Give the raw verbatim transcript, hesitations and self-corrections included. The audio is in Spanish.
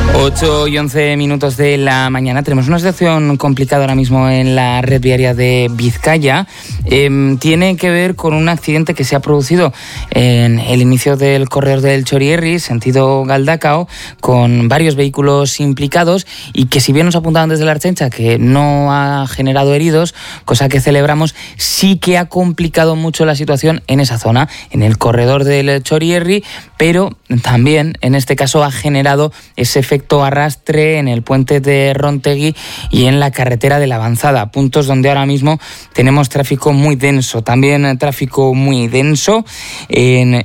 ocho y once minutos de la mañana. Tenemos una situación complicada ahora mismo en la red viaria de Vizcaya. Eh, tiene que ver con un accidente que se ha producido en el inicio del corredor del Txorierri, sentido Galdakao, con varios vehículos implicados y que, si bien nos apuntaban desde la Ertzaintza que no ha generado heridos, cosa que celebramos, sí que ha complicado mucho la situación en esa zona, en el corredor del Txorierri, pero también en este caso ha generado ese efecto arrastre en el puente de Rontegui y en la carretera de la Avanzada, puntos donde ahora mismo tenemos tráfico muy denso. También tráfico muy denso en